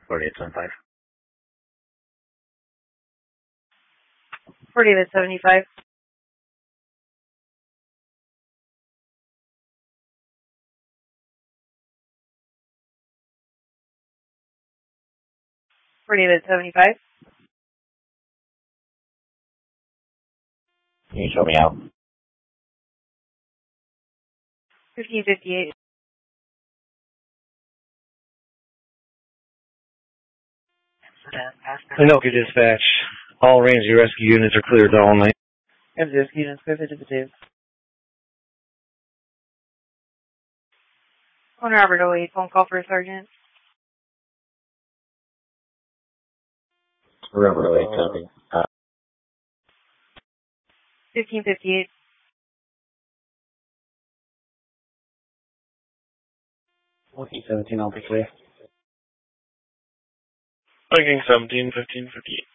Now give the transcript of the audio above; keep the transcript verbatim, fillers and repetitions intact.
forty-eight seventy-five. forty-eight seventy-five. forty-eight seventy-five. Can you show me out? fifteen fifty-eight. Anoka dispatch. All Ramsey rescue units are cleared all night. Ramsey rescue units, clear fifty two. One Robert oh eight, phone call for a sergeant. Robert oh eight, copy. Uh, fifteen fifty-eight. fourteen seventeen, I'll be clear. Viking seventeen, fifteen fifty-eight.